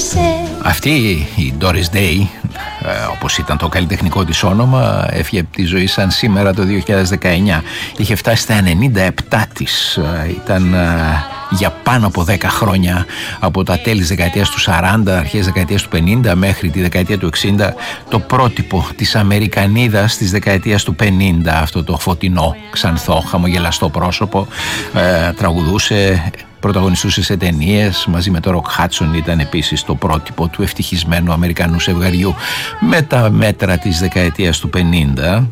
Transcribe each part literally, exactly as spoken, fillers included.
Αυτή η Doris Day, όπως ήταν το καλλιτεχνικό της όνομα, έφυγε από τη ζωή σαν σήμερα το δύο χιλιάδες δεκαεννιά. Είχε φτάσει στα ενενήντα επτά της. Ήταν για πάνω από δέκα χρόνια, από τα τέλη της δεκαετίας του σαράντα, αρχές της δεκαετίας του πενήντα μέχρι τη δεκαετία του εξήντα, το πρότυπο της Αμερικανίδας της δεκαετίας του πενήντα. Αυτό το φωτεινό, ξανθό, χαμογελαστό πρόσωπο, ε, τραγουδούσε, πρωταγωνιστούσε σε ταινίες, μαζί με το Ροκ Χάτσον ήταν επίσης το πρότυπο του ευτυχισμένου Αμερικανού ζευγαριού με τα μέτρα της δεκαετίας του πενήντα.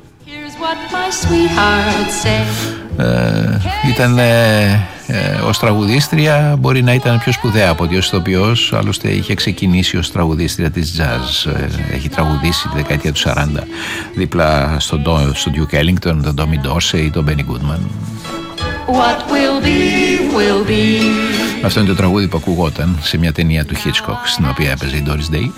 Ε, ήταν ε, ε, ως τραγουδίστρια, μπορεί να ήταν πιο σπουδαία από ότι ως ηθοποιός, άλλωστε είχε ξεκινήσει ως τραγουδίστρια της jazz. Ε, έχει τραγουδήσει τη δεκαετία του σαράντα δίπλα στον στο Duke Ellington, τον Tommy Dorsey, τον Benny Goodman. What will be, will be. Αυτό είναι το τραγούδι που ακουγόταν σε μια ταινία του Hitchcock, στην οποία έπαιζε η Doris Day.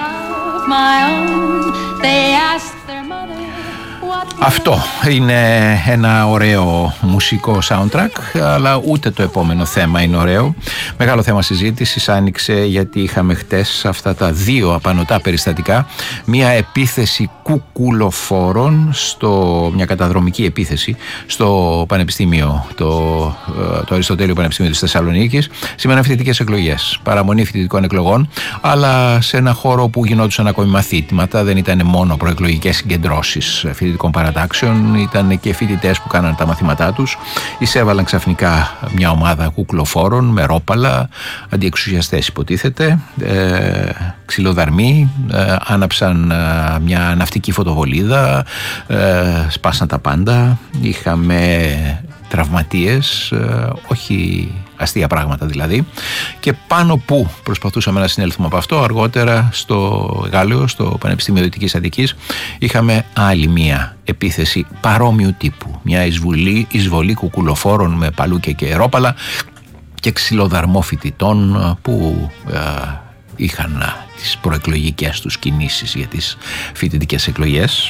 Αυτό είναι ένα ωραίο μουσικό soundtrack, αλλά ούτε το επόμενο θέμα είναι ωραίο. Μεγάλο θέμα συζήτησης άνοιξε γιατί είχαμε χτες αυτά τα δύο απανωτά περιστατικά. Μια επίθεση κουκουλοφόρων, στο, μια καταδρομική επίθεση στο Πανεπιστήμιο, το, το Αριστοτέλειο Πανεπιστήμιο της Θεσσαλονίκης. Σήμερα φοιτητικές εκλογές, παραμονή φοιτητικών εκλογών, αλλά σε ένα χώρο που γινόντουσαν ακόμη μαθήματα. Δεν ήταν μόνο προεκλογικές συγκεντρώσεις φοιτητικών παρατάξεων, ήταν και φοιτητές που κάναν τα μαθήματά τους. Εισέβαλαν ξαφνικά μια ομάδα κουκλοφόρων με ρόπαλα, αντιεξουσιαστές υποτίθεται, ε, ξυλοδαρμοί, ε, άναψαν ε, μια ναυτική φωτοβολίδα, ε, σπάσαν τα πάντα, είχαμε τραυματίες, ε, όχι αστεία πράγματα δηλαδή, και πάνω που προσπαθούσαμε να συνέλθουμε από αυτό, αργότερα στο Γάλλιο, στο Πανεπιστήμιο Δυτικής Αττικής, είχαμε άλλη μία επίθεση παρόμοιου τύπου, μια εισβολή, εισβολή κουκουλοφόρων με παλούκια και ρόπαλα και ξυλοδαρμό φοιτητών που ε, είχαν τις προεκλογικές τους κινήσεις για τις φοιτητικές εκλογές.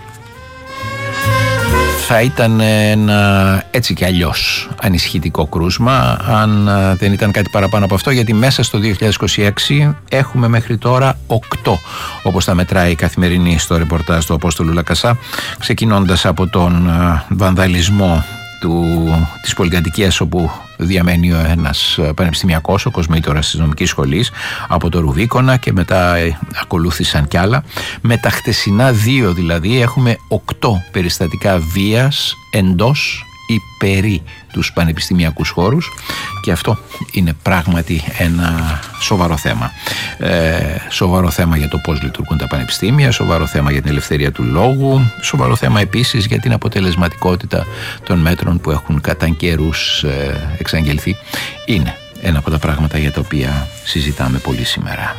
Θα ήταν ένα έτσι κι αλλιώς ανησυχητικό κρούσμα αν δεν ήταν κάτι παραπάνω από αυτό, γιατί μέσα στο δύο χιλιάδες είκοσι έξι έχουμε μέχρι τώρα οκτώ, όπως τα μετράει η Καθημερινή στο ρεπορτάζ του Απόστολου Λακασά, ξεκινώντας από τον βανδαλισμό του, της πολυκατοικίας όπου διαμένει ένας πανεπιστημιακός, ο κοσμήτορας της νομικής σχολής, από το Ρουβίκονα, και μετά ακολούθησαν κι άλλα. Με τα χτεσινά δύο δηλαδή έχουμε οκτώ περιστατικά βίας εντός ή περί τους πανεπιστημιακούς χώρους, και αυτό είναι πράγματι ένα σοβαρό θέμα. Ε, σοβαρό θέμα για το πώς λειτουργούν τα πανεπιστήμια, σοβαρό θέμα για την ελευθερία του λόγου, σοβαρό θέμα επίσης για την αποτελεσματικότητα των μέτρων που έχουν κατά καιρούς ε, εξαγγελθεί. Είναι ένα από τα πράγματα για τα οποία συζητάμε πολύ σήμερα.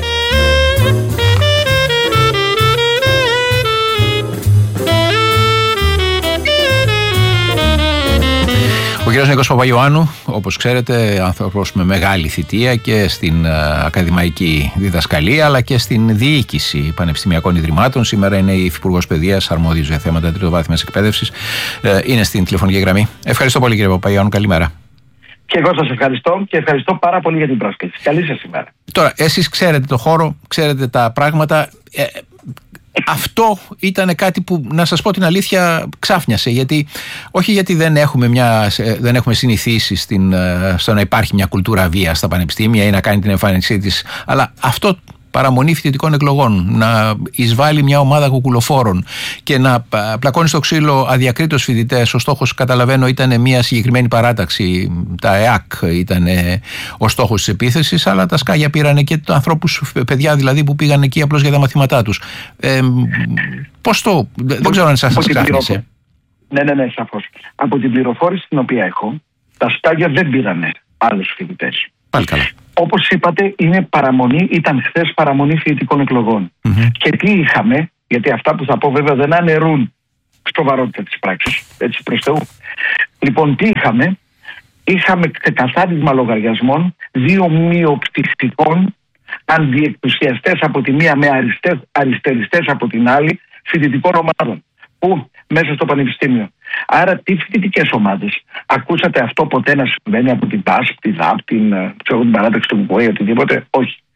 Ο κ. Νίκος Παπαϊωάννου, όπως ξέρετε, άνθρωπος με μεγάλη θητεία και στην ακαδημαϊκή διδασκαλία αλλά και στην διοίκηση πανεπιστημιακών ιδρυμάτων. Σήμερα είναι η Υφυπουργός Παιδείας, αρμόδιος για θέματα τριτοβάθμιας εκπαίδευσης. Είναι στην τηλεφωνική γραμμή. Ευχαριστώ πολύ, κύριε Παπαϊωάννου. Καλημέρα. Και εγώ σας ευχαριστώ και ευχαριστώ πάρα πολύ για την πρόσκληση. Καλή σας ημέρα. Τώρα, εσείς ξέρετε το χώρο, ξέρετε τα πράγματα. Ε, Αυτό ήταν κάτι που, να σας πω την αλήθεια, ξάφνιασε, γιατί όχι γιατί δεν έχουμε, μια, δεν έχουμε συνηθίσει στην, στο να υπάρχει μια κουλτούρα βίας στα πανεπιστήμια ή να κάνει την εμφάνισή της, αλλά αυτό, παραμονή φοιτητικών εκλογών, να εισβάλλει μια ομάδα κουκουλοφόρων και να πλακώνει στο ξύλο αδιακρίτως φοιτητές. Ο στόχος, καταλαβαίνω, ήταν μια συγκεκριμένη παράταξη, τα ΕΑΚ ήταν ο στόχος της επίθεσης, αλλά τα σκάγια πήραν και τους ανθρώπους, παιδιά δηλαδή, που πήγαν εκεί απλώς για τα μαθήματά τους. Ε, πώς το, δεν ξέρω αν σας ξάφνησε. Ναι, ναι, ναι, σαφώς. Από την πληροφόρηση την οποία έχω, τα σκάγια δεν πήραν άλλους φοιτητές. Πάλι καλά. Όπως είπατε, είναι παραμονή, ήταν χθες παραμονή φοιτητικών εκλογών. Mm-hmm. Και τι είχαμε, γιατί αυτά που θα πω βέβαια δεν αναιρούν σοβαρότητα της πράξης, έτσι προς Θεού. Λοιπόν, τι είχαμε, είχαμε ξεκαθάρισμα λογαριασμών δύο μειοπτυχικών αντιεκκλησιαστές από τη μία με αριστές, αριστεριστές από την άλλη φοιτητικών ομάδων. Πού? Μέσα στο πανεπιστήμιο. Άρα, τι φοιτητικές ομάδες? Ακούσατε αυτό ποτέ να συμβαίνει από την ΠΑΣ, τη ΔΑΠ, την, ξέρω, την παράταξη του ΚΚΟΕ, οτιδήποτε? Όχι.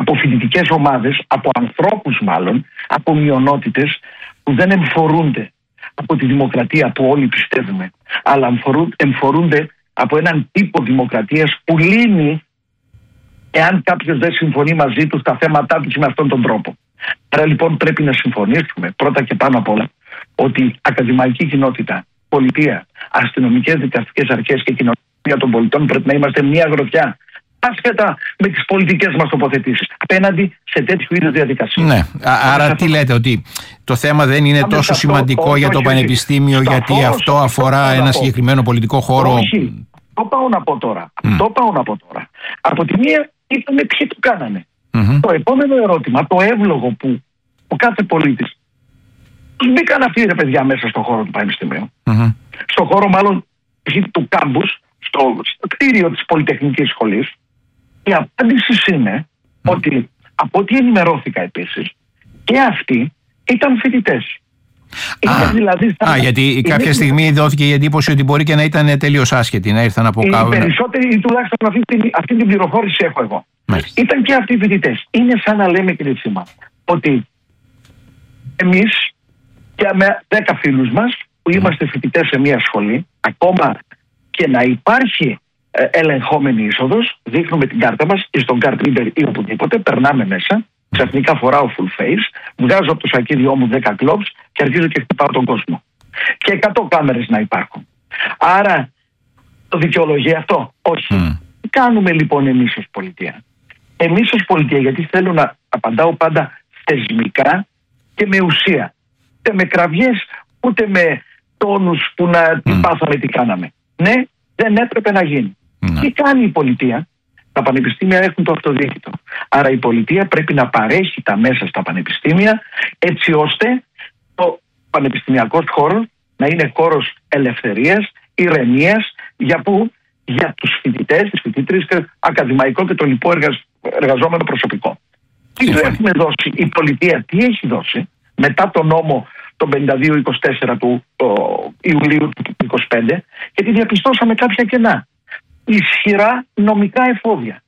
από φοιτητικές ομάδες, από ανθρώπους μάλλον, από μειονότητες που δεν εμφορούνται από τη δημοκρατία που όλοι πιστεύουμε, αλλά εμφορούνται από έναν τύπο δημοκρατίας που λύνει εάν κάποιος δεν συμφωνεί μαζί του στα θέματά τους με αυτόν τον τρόπο. Άρα λοιπόν πρέπει να συμφωνήσουμε πρώτα και πάνω απ' όλα ότι ακαδημαϊκή κοινότητα, πολιτεία, αστυνομικές, δικαστικές αρχές και κοινωνία των πολιτών πρέπει να είμαστε μια γροθιά, άσχετα με τις πολιτικές μας τοποθετήσεις, απέναντι σε τέτοιου είδους διαδικασίες. Ναι, άρα τι λέτε, ότι το θέμα δεν είναι τόσο αυτό, σημαντικό όχι, για το όχι, πανεπιστήμιο, όχι, γιατί αυτό, αυτό αφορά ένα συγκεκριμένο πολιτικό χώρο. Όχι, το πάω να πω τώρα. Mm. Το πάω να πω τώρα. Από τη μία είπαμε ποιοι το κάνανε. Mm-hmm. Το επόμενο ερώτημα, το εύλογο που ο κάθε πολίτης, τους μπήκαν αυτοί ρε παιδιά μέσα στον χώρο του πανεπιστημίου. Mm-hmm. Στον χώρο μάλλον του κάμπους, στο, στο κτίριο της Πολυτεχνικής Σχολής. Η απάντηση είναι mm. ότι από ό,τι ενημερώθηκα επίσης και αυτοί ήταν φοιτητές. Α, δηλαδή, α, α, γιατί είναι, κάποια στιγμή δόθηκε η εντύπωση ότι μπορεί και να ήταν τελείως άσχετοι, να ήρθαν από κάπου. Οι περισσότεροι, ή τουλάχιστον αυτή την, αυτή την πληροφόρηση έχω εγώ. Μάλιστα. Ήταν και αυτοί οι φοιτητές. Είναι σαν να λέμε, κύριε Τσίμα, ότι εμείς και με δέκα φίλους μας που είμαστε φοιτητές σε μια σχολή, ακόμα και να υπάρχει ε, ελεγχόμενη είσοδος, δείχνουμε την κάρτα μας ή στον card reader ή οπουδήποτε, περνάμε μέσα. Ξαφνικά φοράω full face, βγάζω από το σακίδιό μου δέκα κλόβς και αρχίζω και χτυπάω τον κόσμο. Και εκατό κάμερες να υπάρχουν. Άρα το δικαιολογεί αυτό? Όχι. Mm. Τι κάνουμε λοιπόν εμείς ως πολιτεία? Εμείς ως πολιτεία, γιατί θέλω να απαντάω πάντα θεσμικά και με ουσία. Ούτε με κραυγές, ούτε με τόνους που να mm. τι πάθαμε, τι κάναμε. Ναι, δεν έπρεπε να γίνει. Mm. Τι κάνει η πολιτεία? Τα πανεπιστήμια έχουν το αυτοδιοίκητο. Άρα η πολιτεία πρέπει να παρέχει τα μέσα στα πανεπιστήμια έτσι ώστε το πανεπιστημιακός χώρος να είναι χώρος ελευθερίας, ηρεμίας, για που? Για τους φοιτητές, τις φοιτήτρες και ακαδημαϊκό και το λοιπό εργαζόμενο προσωπικό. Τι του έχουμε δώσει η πολιτεία? Τι έχει δώσει μετά τον νόμο τον πενήντα δύο είκοσι τέσσερα του ο, Ιουλίου του είκοσι πέντε, γιατί διαπιστώσαμε κάποια κενά. Ισχυρά νομικά εφόδια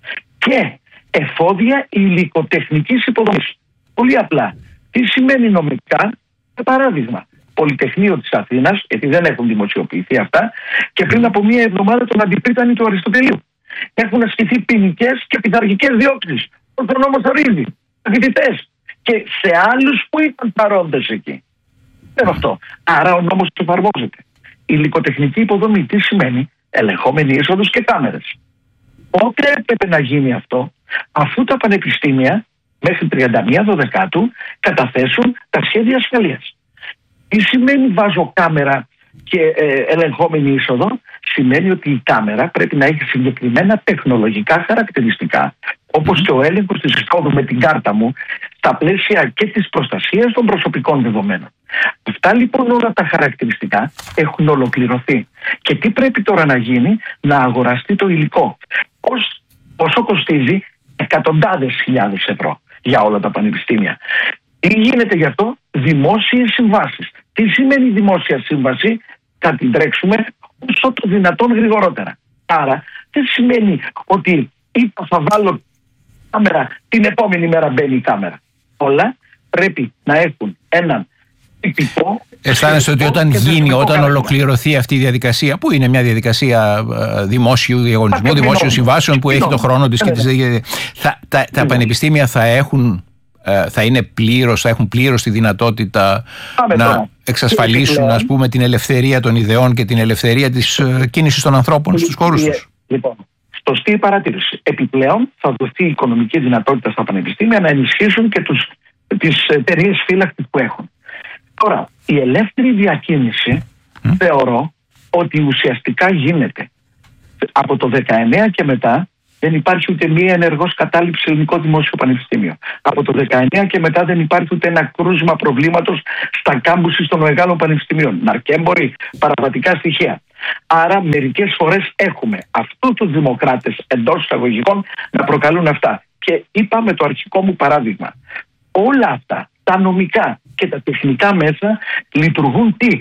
και εφόδια υλικοτεχνικής υποδομής. Πολύ απλά. Τι σημαίνει νομικά? Για παράδειγμα, Πολυτεχνείο της Αθήνας, γιατί δεν έχουν δημοσιοποιηθεί αυτά, και πριν από μία εβδομάδα τον αντιπρίτανη του Αριστοτελείου. Έχουν ασκηθεί ποινικές και πειθαρχικές διώξεις. Ο νόμος ορίζει. Φοιτητές. Και σε άλλους που ήταν παρόντες εκεί. Δεν αυτό. Άρα ο νόμος εφαρμόζεται. Η υλικοτεχνική υποδομή τι σημαίνει? Ελεγχόμενη είσοδος και κάμερες. Πότε έπρεπε να γίνει αυτό? Αφού τα πανεπιστήμια μέχρι τριάντα μία Δωδεκάτου καταθέσουν τα σχέδια ασφαλείας. Τι σημαίνει βάζω κάμερα και ε, ελεγχόμενη είσοδο? Σημαίνει ότι η κάμερα πρέπει να έχει συγκεκριμένα τεχνολογικά χαρακτηριστικά, όπως και ο έλεγχος της εισόδου με την κάρτα μου, στα πλαίσια και της προστασίας των προσωπικών δεδομένων. Αυτά λοιπόν όλα τα χαρακτηριστικά έχουν ολοκληρωθεί. Και τι πρέπει τώρα να γίνει? Να αγοραστεί το υλικό. Πώς, πόσο κοστίζει? Εκατοντάδες χιλιάδες ευρώ για όλα τα πανεπιστήμια. Τι γίνεται γι' αυτό? Δημόσιες συμβάσεις. Τι σημαίνει δημόσια σύμβαση? Θα την τρέξουμε όσο το δυνατόν γρηγορότερα. Άρα δεν σημαίνει ότι είπα θα βάλω κάμερα, την επόμενη μέρα μπαίνει η κάμερα. Όλα πρέπει να έχουν έναν τυπικό. Αισθάνεστε ότι όταν γίνει, όταν ολοκληρωθεί αυτή η διαδικασία, που είναι μια διαδικασία δημόσιου διαγωνισμού, δημόσιου συμβάσεων που έχει το χρόνο της και τις, θα, τα, τα πανεπιστήμια θα έχουν, θα είναι πλήρως, θα έχουν πλήρως τη δυνατότητα Πάμε να τώρα. εξασφαλίσουν ας πούμε την ελευθερία των ιδεών και την ελευθερία της κίνησης των ανθρώπων στους χώρους τους? Λοιπόν, σωστή παρατήρηση. Επιπλέον θα δοθεί οικονομική δυνατότητα στα πανεπιστήμια να ενισχύσουν και τους, τις εταιρείες φύλακτης που έχουν. Τώρα, η ελεύθερη διακίνηση mm. θεωρώ ότι ουσιαστικά γίνεται. Από το δεκαεννέα και μετά δεν υπάρχει ούτε μία ενεργός κατάληψη ελληνικό δημόσιο πανεπιστήμιο. Από το δεκαεννέα και μετά δεν υπάρχει ούτε ένα κρούσμα προβλήματος στα κάμπουση των μεγάλων πανεπιστημίων. Ναρκέμποροι, παραβατικά στοιχεία. Άρα μερικές φορές έχουμε αυτούς τους δημοκράτες εντός εισαγωγικών να προκαλούν αυτά. Και είπα με το αρχικό μου παράδειγμα. Όλα αυτά, τα νομικά και τα τεχνικά μέσα λειτουργούν τι?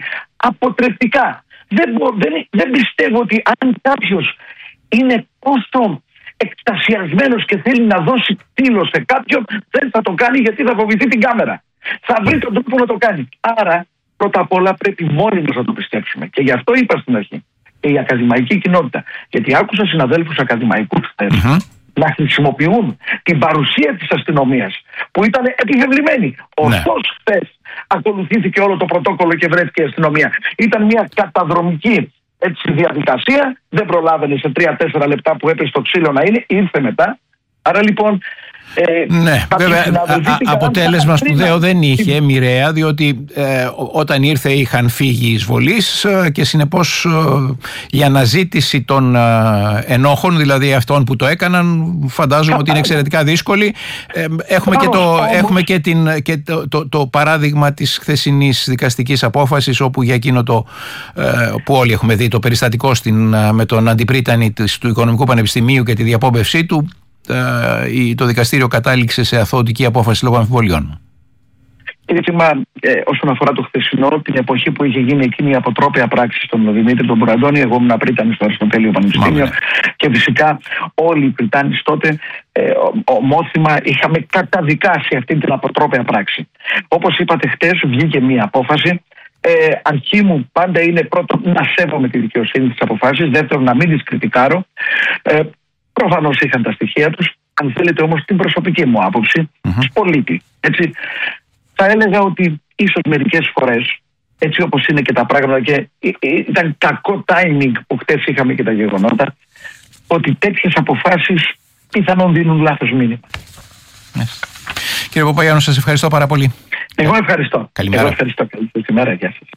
Αποτρεπτικά. Δεν, δεν, δεν πιστεύω ότι αν κάποιος είναι τόσο εκστασιασμένος και θέλει να δώσει τύλο σε κάποιον, δεν θα το κάνει γιατί θα φοβηθεί την κάμερα. Θα βρει τον τρόπο να το κάνει. Άρα, πρώτα απ' όλα πρέπει μόνοι μας να το πιστέψουμε. Και γι' αυτό είπα στην αρχή, η ακαδημαϊκή κοινότητα. Γιατί άκουσα συναδέλφους ακαδημαϊκούς χθες mm-hmm. να χρησιμοποιούν την παρουσία της αστυνομίας που ήταν επιβεβλημένη. Ωστόσο, ναι. χθες ακολουθήθηκε όλο το πρωτόκολλο και βρέθηκε η αστυνομία. Ήταν μια καταδρομική έτσι, διαδικασία. Δεν προλάβαινε σε τρία τέσσερα λεπτά που έπεσε το ξύλο να είναι, ήρθε μετά. Άρα λοιπόν. Ε, ναι, βέβαια, α, α, αποτέλεσμα σπουδαίο δεν είχε, μοιραία, διότι ε, όταν ήρθε είχαν φύγει εισβολείς ε, και συνεπώς ε, η αναζήτηση των ε, ενόχων, δηλαδή αυτών που το έκαναν, φαντάζομαι ότι είναι εξαιρετικά δύσκολη. Ε, έχουμε και, το, έχουμε και, την, και το, το, το παράδειγμα της χθεσινής δικαστικής απόφασης, όπου για εκείνο το ε, που όλοι έχουμε δει, το περιστατικό στην, με τον αντιπρίτανη του Οικονομικού Πανεπιστημίου και τη διαπόμπευσή του, το δικαστήριο κατάληξε σε αθωωτική απόφαση λόγω αμφιβολιών. Κύριε Τσίμα, ε, όσον αφορά το χθεσινό, την εποχή που είχε γίνει εκείνη η αποτρόπαια πράξη στον Δημήτρη τον Μπουραντώνη, εγώ ήμουν πρίτανης στο Αριστοτέλειο Πανεπιστήμιο και φυσικά όλοι οι πριτάνεις τότε ε, ομόθυμα είχαμε καταδικάσει αυτή την αποτρόπαια πράξη. Όπως είπατε, χτες βγήκε μία απόφαση. Ε, αρχή μου πάντα είναι πρώτον να σέβομαι τη δικαιοσύνη της αποφάσης, δεύτερον να μην τις κριτικάρω. Ε, Προφανώς είχαν τα στοιχεία τους. Αν θέλετε όμως την προσωπική μου άποψη, mm-hmm. πολίτη, έτσι, θα έλεγα ότι ίσως μερικές φορές, έτσι όπως είναι και τα πράγματα, και ήταν κακό timing που χτες είχαμε και τα γεγονότα, ότι τέτοιες αποφάσεις πιθανόν δίνουν λάθος μήνυμα. Yes. Κύριε Παπαγιάννου, σας ευχαριστώ πάρα πολύ. Εγώ ευχαριστώ. Καλημέρα. Εγώ ευχαριστώ. Καλημέρα. Γεια σας.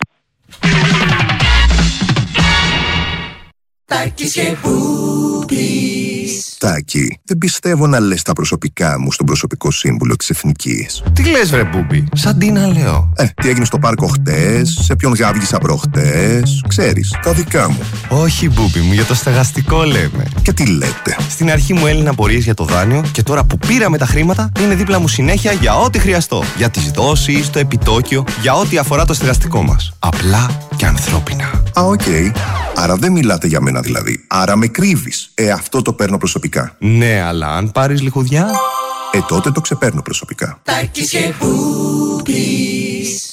Τάκης και Μπούμπης. Τάκη, δεν πιστεύω να λες τα προσωπικά μου στον προσωπικό σύμβουλο της Εθνικής. Τι λες βρε Μπούμπη, σαν τι να λέω. Ε, τι έγινε στο πάρκο χτες, σε ποιον γάβγισα προχτές, ξέρεις, τα δικά μου. Όχι Μπούμπη μου, για το στεγαστικό λέμε. Και τι λέτε. Στην αρχή μου έλυναν απορίες για το δάνειο και τώρα που πήραμε τα χρήματα είναι δίπλα μου συνέχεια για ό,τι χρειαστώ. Για τις δόσεις, το επιτόκιο, για ό,τι αφορά το στεγαστικό μας. Απλά και ανθρώπινα. Α, οκ. Okay. Άρα δεν μιλάτε για μένα δηλαδή. Άρα με κρύβεις. Ε, αυτό το παίρνω προσωπικά. Ναι, αλλά αν πάρεις λιχουδιά... Ε, τότε το ξεπαίρνω προσωπικά. Τάκης και Μπούμπης.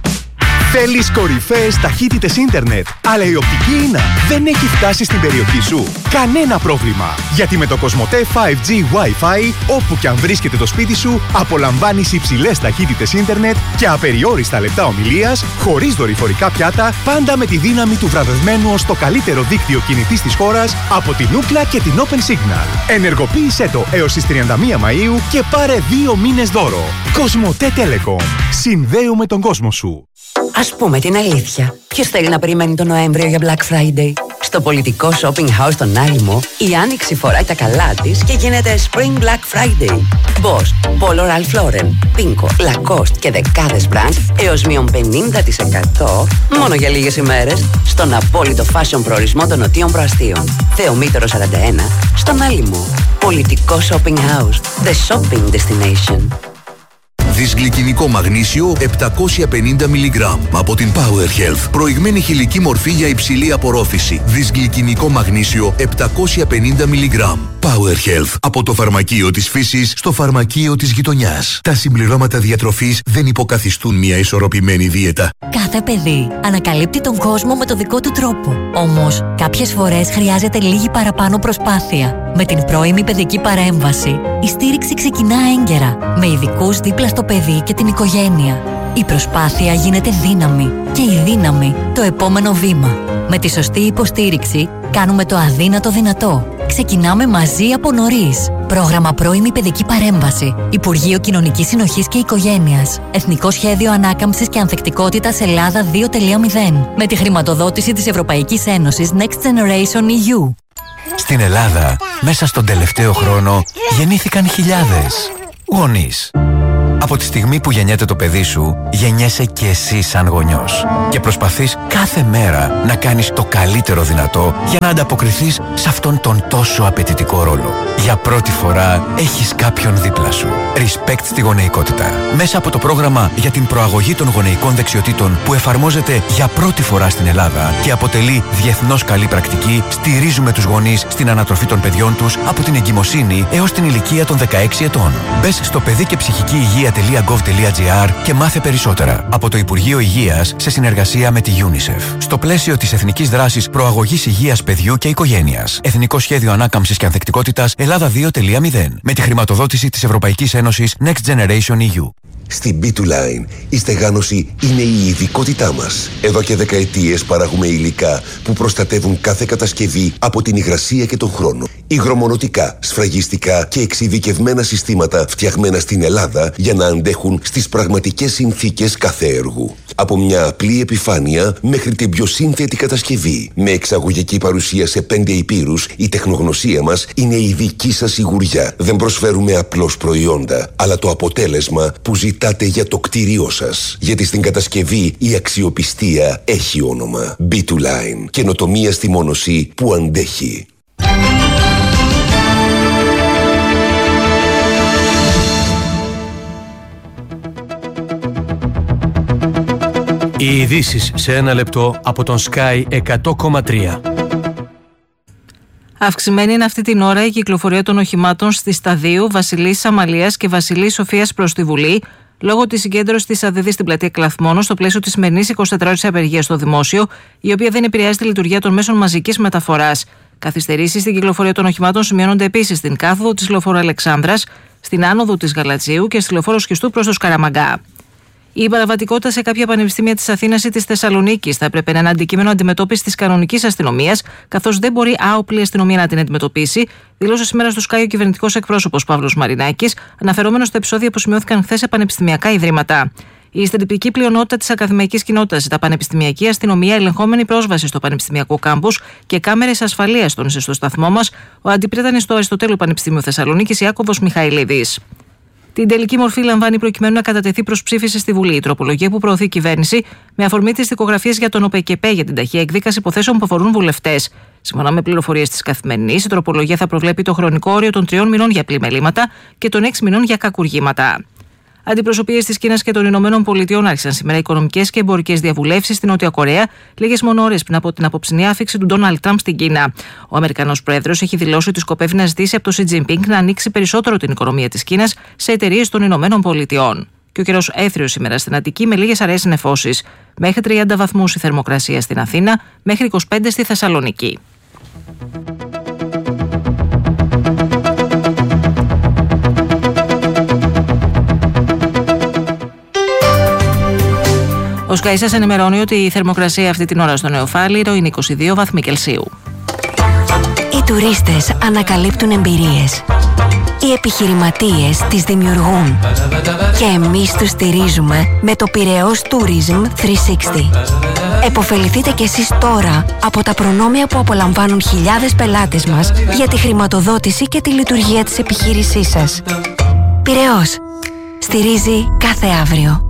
Θέλεις κορυφαίες ταχύτητες ίντερνετ, αλλά η οπτική ίνα δεν έχει φτάσει στην περιοχή σου? Κανένα πρόβλημα, γιατί με το Κοσμοτέ φάιβ τζι Wi-Fi, όπου και αν βρίσκεται το σπίτι σου, απολαμβάνεις υψηλές ταχύτητες ίντερνετ και απεριόριστα λεπτά ομιλίας, χωρίς δορυφορικά πιάτα, πάντα με τη δύναμη του βραβευμένου ως το καλύτερο δίκτυο κινητής της χώρας από την Ookla και την Open Signal. Ενεργοποίησέ το έως τις τριάντα μία Μαΐου και πάρε δύο μήνες δώρο. Κοσμοτέ Telecom. Συνδέουμε τον κόσμο σου. Ας πούμε την αλήθεια. Ποιος θέλει να περιμένει τον Νοέμβριο για Black Friday? Στο πολιτικό shopping house στον Άλυμο, η Άνοιξη φοράει τα καλά της και γίνεται Spring Black Friday. Boss, Polo Ralph Lauren, Pinko, Lacoste και δεκάδες brands έως μείον πενήντα τοις εκατό μόνο για λίγες ημέρες στον απόλυτο fashion προορισμό των Νοτίων Προαστίων. Θεομήτωρο σαράντα ένα, στον Άλυμο. Πολιτικό shopping house. The shopping destination. Δυσγλυκινικό μαγνήσιο επτακόσια πενήντα μιλιγκράμμ από την Power Health. Προηγμένη χηλική μορφή για υψηλή απορρόφηση. Δυσγλυκινικό μαγνήσιο επτακόσια πενήντα μιλιγκράμμ. Power Health. Από το φαρμακείο της φύσης στο φαρμακείο της γειτονιάς. Τα συμπληρώματα διατροφής δεν υποκαθιστούν μια ισορροπημένη δίαιτα. Κάθε παιδί ανακαλύπτει τον κόσμο με το δικό του τρόπο. Όμως, κάποιες φορές χρειάζεται λίγη παραπάνω προσπάθεια. Με την πρώιμη παιδική παρέμβαση, η στήριξη ξεκινά έγκαιρα, με ειδικούς δίπλα στο παιδί και την οικογένεια. Η προσπάθεια γίνεται δύναμη και η δύναμη το επόμενο βήμα. Με τη σωστή υποστήριξη, κάνουμε το αδύνατο δυνατό. Ξεκινάμε μαζί από νωρίς. Πρόγραμμα Πρώιμη Παιδική Παρέμβαση. Υπουργείο Κοινωνικής Συνοχής και Οικογένειας. Εθνικό Σχέδιο Ανάκαμψης και Ανθεκτικότητας Ελλάδα δύο κόμμα μηδέν. Με τη χρηματοδότηση της Ευρωπαϊκής Ένωσης Next Generation ι γιου. Στην Ελλάδα, μέσα στον τελευταίο χρόνο, γεννήθηκαν χιλιάδες γονείς. Από τη στιγμή που γεννιέται το παιδί σου, γεννιέσαι και εσύ σαν γονιός. Και προσπαθείς κάθε μέρα να κάνεις το καλύτερο δυνατό για να ανταποκριθείς σε αυτόν τον τόσο απαιτητικό ρόλο. Για πρώτη φορά έχεις κάποιον δίπλα σου. Respect στη γονεϊκότητα. Μέσα από το πρόγραμμα για την προαγωγή των γονεϊκών δεξιοτήτων που εφαρμόζεται για πρώτη φορά στην Ελλάδα και αποτελεί διεθνώς καλή πρακτική, στηρίζουμε τους γονείς στην ανατροφή των παιδιών τους από την εγκυμοσύνη έως την ηλικία των δεκαέξι ετών. Μπες στο παιδί και ψυχική υγεία τελεία γκοβ τελεία τζι άρ και μάθε περισσότερα από το Υπουργείο Υγείας σε συνεργασία με τη UNICEF. Στο πλαίσιο της Εθνικής Δράσης Προαγωγής Υγείας Παιδιού και Οικογένειας. Εθνικό Σχέδιο Ανάκαμψης και Ανθεκτικότητας Ελλάδα δύο τελεία μηδέν. Με τη χρηματοδότηση της Ευρωπαϊκής Ένωσης Next Generation ι γιου. Στην μπι two Line η στεγάνωση είναι η ειδικότητά μας. Εδώ και δεκαετίες παράγουμε υλικά που προστατεύουν κάθε κατασκευή από την υγρασία και τον χρόνο. Υγρομονωτικά, σφραγιστικά και εξειδικευμένα συστήματα φτιαγμένα στην Ελλάδα για να αντέχουν στις πραγματικές συνθήκες κάθε έργου. Από μια απλή επιφάνεια μέχρι την πιο σύνθετη κατασκευή. Με εξαγωγική παρουσία σε πέντε υπήρους, η τεχνογνωσία μας είναι η δική σας σιγουριά. Δεν προσφέρουμε απλώς προϊόντα, αλλά το αποτέλεσμα που ζητάτε για το κτίριό σας. Γιατί στην κατασκευή η αξιοπιστία έχει όνομα. μπι two Line. Καινοτομία στη μόνωση που αντέχει. Οι ειδήσεις σε ένα λεπτό από τον Sky εκατό κόμμα τρία. Αυξημένη είναι αυτή την ώρα η κυκλοφορία των οχημάτων στη Σταδίου, Βασιλής Αμαλίας και Βασιλής Σοφίας προς τη Βουλή, λόγω της συγκέντρωσης της ΑΔΔ στην πλατεία Κλαθμόνος στο πλαίσιο της σημερινής εικοσιτετράωρης απεργίας στο δημόσιο, η οποία δεν επηρεάζει τη λειτουργία των μέσων μαζικής μεταφοράς. Καθυστερήσεις στην κυκλοφορία των οχημάτων σημειώνονται επίσης στην κάθοδο της λεωφόρου Αλεξάνδρας, στην άνοδο της Γαλατσίου και στη λεωφόρο Σχιστού προς το Σκαραμαγκά. Η παραβατικότητα σε κάποια πανεπιστήμια της Αθήνας ή της Θεσσαλονίκης θα έπρεπε να είναι αντικείμενο αντιμετώπισης της κανονικής αστυνομίας, καθώς δεν μπορεί άοπλη αστυνομία να την αντιμετωπίσει, δήλωσε σήμερα στο Sky ο κυβερνητικός εκπρόσωπος Παύλος Μαρινάκης, αναφερόμενος στα επεισόδια που σημειώθηκαν χθες σε πανεπιστημιακά ιδρύματα. Η συντριπτική πλειονότητα της ακαδημαϊκής κοινότητας ζητά πανεπιστημιακή αστυνομία, ελεγχόμενη πρόσβαση στο πανεπιστημιακό κάμπους και κάμερες ασφαλείας, τόνισε στο σταθμό μας ο αντιπρίτανης του Αριστοτέλου Πανεπιστημίου Θεσσαλονίκης Ιάκωβος Μιχαηλίδης. Την τελική μορφή λαμβάνει προκειμένου να κατατεθεί προς ψήφιση στη Βουλή η τροπολογία που προωθεί η κυβέρνηση με αφορμή τις δικογραφίες για τον ΟΠΕΚΕΠΕ για την ταχεία εκδίκαση υποθέσεων που αφορούν βουλευτές. Σύμφωνα με πληροφορίες της Καθημερινής, η τροπολογία θα προβλέπει το χρονικό όριο των τριών μηνών για πλημελήματα και των έξι μηνών για κακουργήματα. Αντιπροσωπείες της Κίνας και των Ηνωμένων Πολιτειών άρχισαν σήμερα οικονομικές και εμπορικές διαβουλεύσεις στην Νότια Κορέα, λίγες μόνο ώρες πριν από την απόψινή άφιξη του Ντόναλντ Τραμπ στην Κίνα. Ο Αμερικανός Πρόεδρος έχει δηλώσει ότι σκοπεύει να ζητήσει από τον Σι Τζινπίνγκ να ανοίξει περισσότερο την οικονομία της Κίνας σε εταιρείες των Ηνωμένων Πολιτειών. Και ο καιρός έθριος σήμερα στην Αττική με λίγες αραιές νεφώσεις. Μέχρι τριάντα βαθμούς η θερμοκρασία στην Αθήνα, μέχρι είκοσι πέντε στη Θεσσαλονίκη. Ο Sky σας ενημερώνει ότι η θερμοκρασία αυτή την ώρα στο Νεοφάλιρο είναι είκοσι δύο βαθμοί Κελσίου. Οι τουρίστες ανακαλύπτουν εμπειρίες. Οι επιχειρηματίες τις δημιουργούν. Και εμείς τους στηρίζουμε με το Πειραιώς Tourism τριακόσια εξήντα. Εποφεληθείτε κι εσείς τώρα από τα προνόμια που απολαμβάνουν χιλιάδες πελάτες μας για τη χρηματοδότηση και τη λειτουργία της επιχείρησής σας. Πειραιώς. Στηρίζει κάθε αύριο.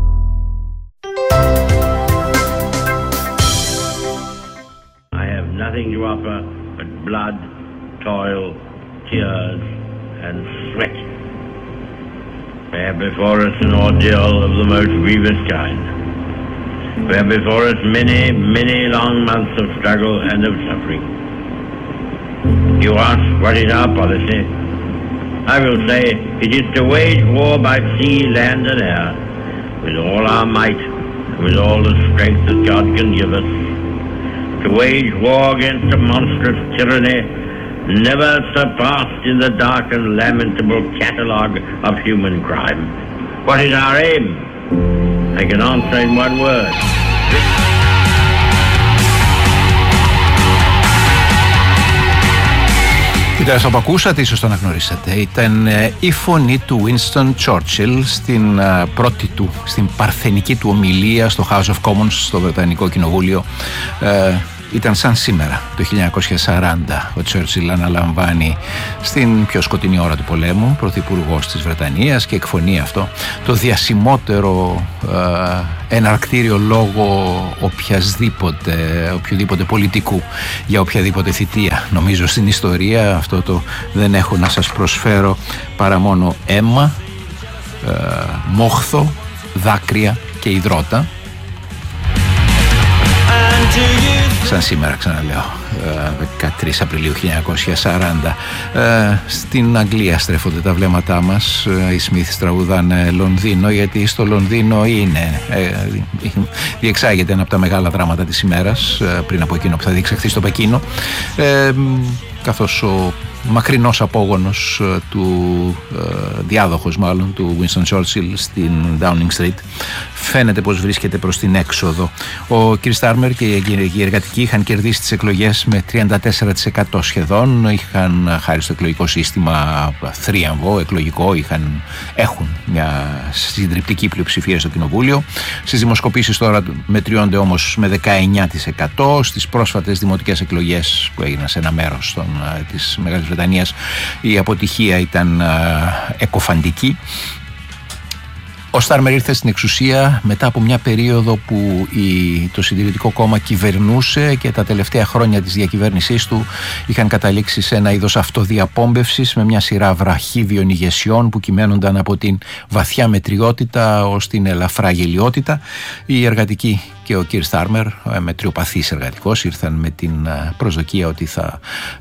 Nothing to offer but blood, toil, tears, and sweat. We have before us an ordeal of the most grievous kind. We have before us many, many long months of struggle and of suffering. You ask, what is our policy? I will say, it is to wage war by sea, land, and air, with all our might, and with all the strength that God can give us. To wage war against a monstrous tyranny never surpassed in the dark and lamentable catalogue of human crime. What is our aim? I can answer in one word. Κοίτα, αυτό που ακούσατε, ίσως το αναγνωρίσατε, ήταν η φωνή του Winston Churchill στην πρώτη του, στην παρθενική του ομιλία στο House of Commons, στο Βρετανικό Κοινοβούλιο, Ήταν σαν σήμερα, το χίλια εννιακόσια σαράντα, ο Τσέρτσιλ αναλαμβάνει στην πιο σκοτεινή ώρα του πολέμου πρωθυπουργός της Βρετανίας και εκφωνεί αυτό το διασημότερο ε, εναρκτήριο λόγο οποιασδήποτε, οποιοδήποτε πολιτικού για οποιαδήποτε θητεία. Νομίζω στην ιστορία αυτό το δεν έχω να σας προσφέρω παρά μόνο αίμα, ε, μόχθο, δάκρυα και υδρότα. Σαν σήμερα, ξαναλέω, δεκατρείς Απριλίου χίλια εννιακόσια σαράντα. Στην Αγγλία στρέφονται τα βλέμματά μας. Οι Smiths τραγουδάνε Λονδίνο, γιατί στο Λονδίνο είναι, διεξάγεται ένα από τα μεγάλα δράματα της ημέρας, πριν από εκείνο που θα διεξαχθεί στο Πεκίνο, καθώς ο μακρινός απόγονος του, διάδοχος μάλλον, του Winston Churchill στην Downing Street φαίνεται πως βρίσκεται προς την έξοδο. Ο κ. Στάρμερ και οι εργατικοί είχαν κερδίσει τις εκλογές με τριάντα τέσσερα τοις εκατό σχεδόν. Είχαν, χάρη στο εκλογικό σύστημα θρίαμβο, εκλογικό, είχαν, έχουν μια συντριπτική πλειοψηφία στο κοινοβούλιο. Στις δημοσκοπήσεις τώρα μετριώνται όμως με δεκαεννιά τοις εκατό. Στις πρόσφατες δημοτικές εκλογές που έγιναν σε ένα μέρος των, της Μεγάλης Βρετανίας, η αποτυχία ήταν εκοφαντική. Ο Στάρμερ ήρθε στην εξουσία μετά από μια περίοδο που η, το Συντηρητικό Κόμμα κυβερνούσε και τα τελευταία χρόνια της διακυβέρνησής του είχαν καταλήξει σε ένα είδος αυτοδιαπόμπευσης με μια σειρά βραχίδιων ηγεσιών που κυμαίνονταν από την βαθιά μετριότητα ως την ελαφρά γελιότητα. Οι εργατικοί και ο κ. Στάρμερ, μετριοπαθής εργατικός, ήρθαν με την προσδοκία ότι θα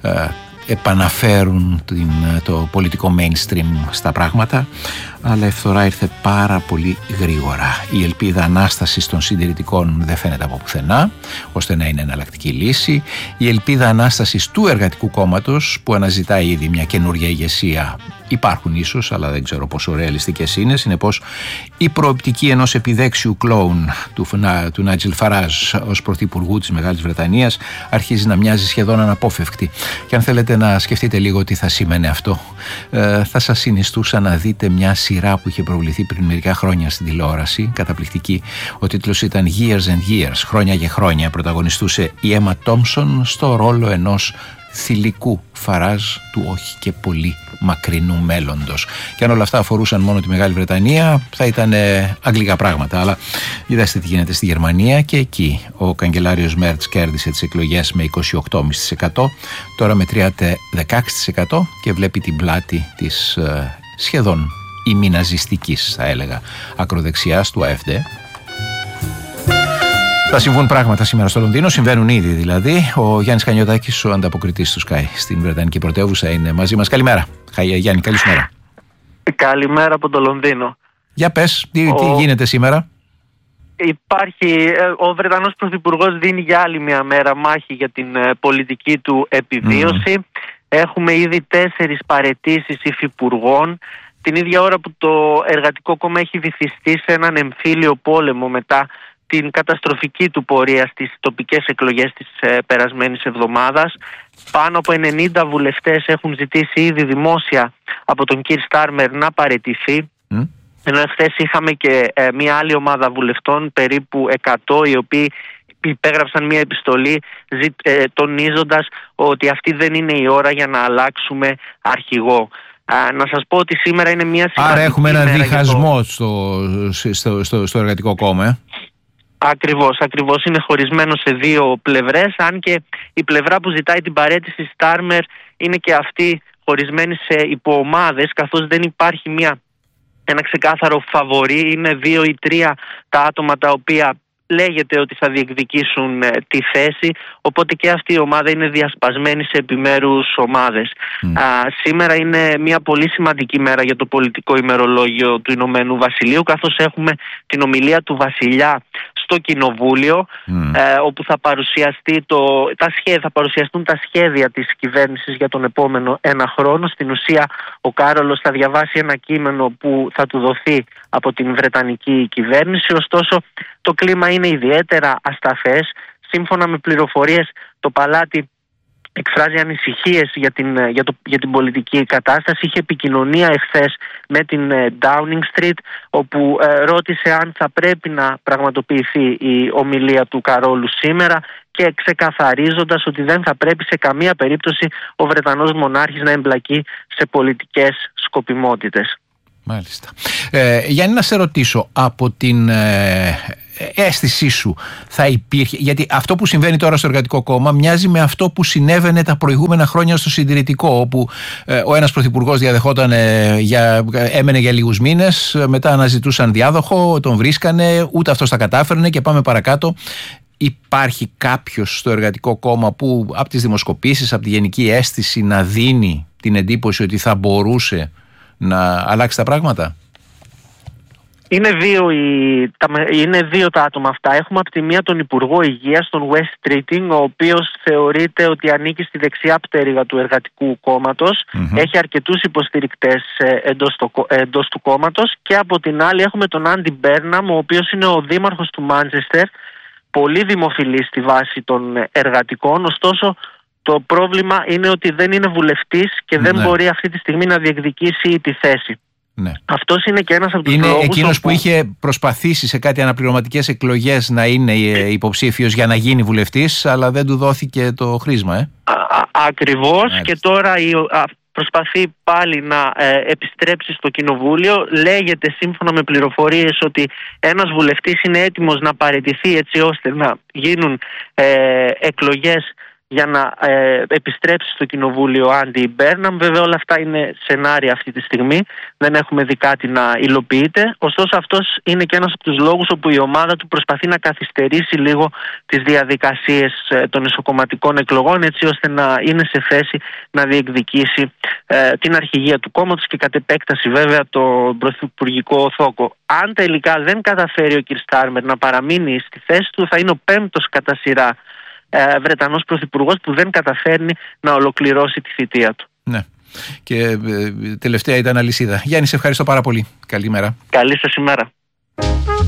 επαναφέρουν την, το πολιτικό mainstream στα πράγματα, αλλά η φθορά ήρθε πάρα πολύ γρήγορα. Η ελπίδα ανάστασης των συντηρητικών δεν φαίνεται από πουθενά, ώστε να είναι εναλλακτική λύση. Η ελπίδα ανάστασης του Εργατικού Κόμματος, που αναζητάει ήδη μια καινούργια ηγεσία, υπάρχουν ίσως, αλλά δεν ξέρω πόσο ρεαλιστικές είναι. Συνεπώς, η προοπτική ενός επιδέξιου κλόουν του, του Νάιτζελ Φαράζ ως πρωθυπουργού της Μεγάλης Βρετανίας αρχίζει να μοιάζει σχεδόν αναπόφευκτη. Και αν θέλετε να σκεφτείτε λίγο τι θα σήμαινε αυτό, ε, θα σας συνιστούσα να δείτε μια σειρά που είχε προβληθεί πριν μερικά χρόνια στην τηλεόραση, καταπληκτική. Ο τίτλος ήταν Years and Years, χρόνια και χρόνια. Πρωταγωνιστούσε η Έμα Τόμψον στο ρόλο ενός θηλυκού Φαράζ του όχι και πολύ μακρινού μέλλοντος. Και αν όλα αυτά αφορούσαν μόνο τη Μεγάλη Βρετανία, θα ήταν ε, αγγλικά πράγματα. Αλλά είδαστε τι γίνεται στη Γερμανία, και εκεί ο καγκελάριος Μέρτς κέρδισε τις εκλογές με είκοσι οκτώ κόμμα πέντε τοις εκατό. Τώρα μετριάται δεκαέξι τοις εκατό και βλέπει την πλάτη της ε, σχεδόν ημιναζιστικής, θα έλεγα, ακροδεξιάς του έι εφ ντι. Θα συμβούν πράγματα σήμερα στο Λονδίνο, συμβαίνουν ήδη δηλαδή. Ο Γιάννης Κανιωτάκης, ο ανταποκριτής του Sky στην Βρετανική πρωτεύουσα, είναι μαζί μας. Καλημέρα. Γιάννη, καλή σου μέρα. Καλημέρα από το Λονδίνο. Για πες, τι, ο... τι γίνεται σήμερα? Υπάρχει, ο Βρετανός Πρωθυπουργός δίνει για άλλη μια μέρα μάχη για την πολιτική του επιβίωση. Mm. Έχουμε ήδη τέσσερις παραιτήσεις υφυπουργών. Την ίδια ώρα που το Εργατικό Κόμμα έχει βυθιστεί σε έναν εμφύλιο πόλεμο μετά την καταστροφική του πορεία στις τοπικές εκλογές της ε, περασμένης εβδομάδας. Πάνω από ενενήντα βουλευτές έχουν ζητήσει ήδη δημόσια από τον κύριο Στάρμερ να παραιτηθεί. Mm. Ενώ εχθές είχαμε και ε, μια άλλη ομάδα βουλευτών, περίπου εκατό, οι οποίοι υπέγραψαν μια επιστολή ζη, ε, τονίζοντας ότι αυτή δεν είναι η ώρα για να αλλάξουμε αρχηγό. Α, να σας πω ότι σήμερα είναι μια σημαντική. Άρα έχουμε ένα διχασμό το... στο, στο, στο, στο Εργατικό Κόμμα, ε? Ακριβώς, ακριβώς. Είναι χωρισμένο σε δύο πλευρές, αν και η πλευρά που ζητάει την παραίτηση Στάρμερ είναι και αυτή χωρισμένη σε υποομάδες, καθώς δεν υπάρχει μια, ένα ξεκάθαρο φαβορί. Είναι δύο ή τρία τα άτομα τα οποία λέγεται ότι θα διεκδικήσουν ε, τη θέση, οπότε και αυτή η ομάδα είναι διασπασμένη σε επιμέρους ομάδες. Mm. Α, σήμερα είναι μια πολύ σημαντική μέρα για το πολιτικό ημερολόγιο του Ηνωμένου Βασιλείου, καθώς έχουμε την ομιλία του Βασιλιά στο Κοινοβούλιο, mm. ε, όπου θα, παρουσιαστεί το, τα σχέδια, θα παρουσιαστούν τα σχέδια της κυβέρνησης για τον επόμενο ένα χρόνο. Στην ουσία ο Κάρολος θα διαβάσει ένα κείμενο που θα του δοθεί από την Βρετανική κυβέρνηση, ωστόσο το κλίμα είναι ιδιαίτερα ασταθές. Σύμφωνα με πληροφορίες, το παλάτι εκφράζει ανησυχίες για την, για, το, για την πολιτική κατάσταση. Είχε επικοινωνία εχθές με την Downing Street, όπου ε, ρώτησε αν θα πρέπει να πραγματοποιηθεί η ομιλία του Καρόλου σήμερα, και ξεκαθαρίζοντας ότι δεν θα πρέπει σε καμία περίπτωση ο Βρετανός μονάρχης να εμπλακεί σε πολιτικές σκοπιμότητες. Μάλιστα. Ε, Γιάννη, να σε ρωτήσω, από την ε, αίσθησή σου θα υπήρχε, γιατί αυτό που συμβαίνει τώρα στο Εργατικό Κόμμα μοιάζει με αυτό που συνέβαινε τα προηγούμενα χρόνια στο Συντηρητικό, όπου ε, ο ένας πρωθυπουργός διαδεχόταν, ε, για, έμενε για λίγους μήνες, μετά αναζητούσαν διάδοχο, τον βρίσκανε, ούτε αυτός τα κατάφερνε και πάμε παρακάτω. Υπάρχει κάποιος στο Εργατικό Κόμμα που από τις δημοσκοπήσεις, από τη γενική αίσθηση, να δίνει την εντύπωση ότι θα μπορούσε να αλλάξει τα πράγματα? Είναι δύο, οι, τα, είναι δύο τα άτομα αυτά. Έχουμε από τη μία τον Υπουργό Υγείας, τον West Streeting, ο οποίος θεωρείται ότι ανήκει στη δεξιά πτέρυγα του Εργατικού Κόμματος. Mm-hmm. Έχει αρκετούς υποστηρικτές εντός, το, εντός του κόμματος. Και από την άλλη έχουμε τον Άντι Μπέρναμ, ο οποίος είναι ο δήμαρχος του Μάντσεστερ, πολύ δημοφιλής στη βάση των εργατικών. Ωστόσο, το πρόβλημα είναι ότι δεν είναι βουλευτής και δεν ναι. μπορεί αυτή τη στιγμή να διεκδικήσει τη θέση. Ναι. Αυτός είναι και ένας από τους είναι λόγους. Είναι εκείνος όπου... που είχε προσπαθήσει σε κάτι αναπληρωματικές εκλογές να είναι υποψήφιος για να γίνει βουλευτής, αλλά δεν του δόθηκε το χρήσμα. Ε? Α, α, ακριβώς. Μάλιστα. Και τώρα η, α, προσπαθεί πάλι να ε, επιστρέψει στο κοινοβούλιο. Λέγεται σύμφωνα με πληροφορίες ότι ένας βουλευτής είναι έτοιμος να παραιτηθεί έτσι ώστε να γίνουν ε, εκλογές για να ε, επιστρέψει στο κοινοβούλιο Άντι Μπέρναμ. Βέβαια όλα αυτά είναι σενάρια αυτή τη στιγμή, δεν έχουμε δει κάτι να υλοποιείται. Ωστόσο αυτός είναι και ένας από τους λόγους όπου η ομάδα του προσπαθεί να καθυστερήσει λίγο τις διαδικασίες ε, των ισοκομματικών εκλογών, έτσι ώστε να είναι σε θέση να διεκδικήσει ε, την αρχηγία του κόμματος και κατ' επέκταση βέβαια το πρωθυπουργικό θόκο. Αν τελικά δεν καταφέρει ο κ. Στάρμερ να παραμείνει στη θέση του, θα είναι ο πέμπτος κατά σειρά Βρετανός πρωθυπουργός που δεν καταφέρνει να ολοκληρώσει τη θητεία του. Ναι. Και ε, τελευταία ήταν αλυσίδα. Γιάννη, σε ευχαριστώ πάρα πολύ. Καλημέρα. Καλή σας ημέρα.